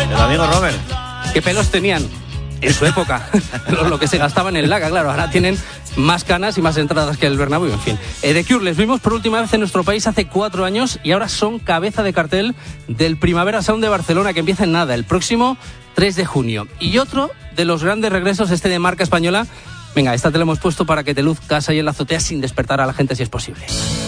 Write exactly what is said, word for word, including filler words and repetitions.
El amigo Robert. ¿Qué pelos tenían en su época? Lo que se gastaba en el Laga, claro. Ahora tienen más canas y más entradas que el Bernabéu, en fin. Eh, The Cure les vimos por última vez en nuestro país hace cuatro años y ahora son cabeza de cartel del Primavera Sound de Barcelona, que empieza en nada, el próximo tres de junio. Y otro de los grandes regresos, este de marca española. Venga, esta te la hemos puesto para que te luzcas ahí en la azotea sin despertar a la gente si es posible.